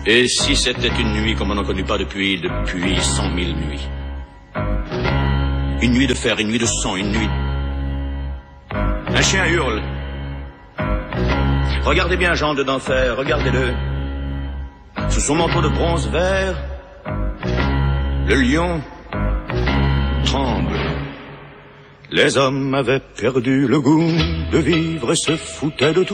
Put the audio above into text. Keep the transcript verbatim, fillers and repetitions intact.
Et si c'était une nuit comme on n'en connaît pas depuis, depuis cent mille nuits? Une nuit de fer, une nuit de sang, une nuit... Un chien hurle. Regardez bien Jean de d'Enfer, regardez-le. Sous son manteau de bronze vert, le lion tremble. Les hommes avaient perdu le goût de vivre et se foutaient de tout.